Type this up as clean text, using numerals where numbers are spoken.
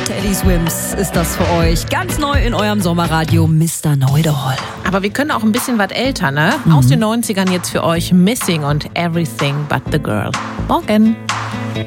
Teddy Swims ist das für euch. Ganz neu in eurem Sommerradio, Mr. Know-it-all. Aber wir können auch ein bisschen was älter, ne? Aus den 90ern jetzt für euch Missing und Everything But the Girl. Morgen.